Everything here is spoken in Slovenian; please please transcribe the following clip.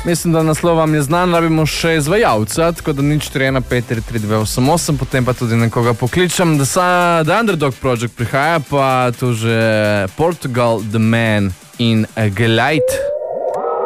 Mislim, da naslov vam je znan, rabimo še izvajalca, tako da 041533288, potem pa tudi nekoga pokličem. The Underdog Project prihaja, pa tu že Portugal, The Man in Glide.